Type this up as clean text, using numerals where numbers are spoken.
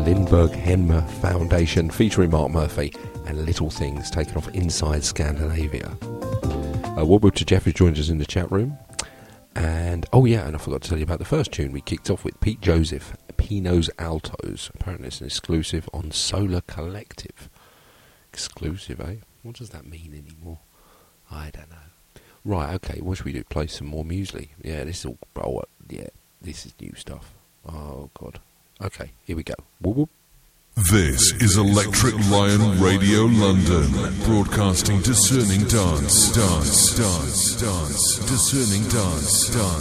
Lindbergh Henmer Foundation featuring Mark Murphy and Little Things taken off Inside Scandinavia. Woodward Jeff has joined us in the chat room. And, oh yeah, and I forgot to tell you about the first tune. We kicked off with Pete Joseph, Pino's Altos. Apparently it's an exclusive on Solar Collective. Exclusive, eh? What does that mean anymore? I don't know. Right, okay, what should we do? Play some more muesli? Yeah, this is all... Oh, yeah, this is new stuff. Oh, God. Okay, here we go. Whoop, whoop. This is Electric Lion Radio London, broadcasting discerning dance, discerning dance.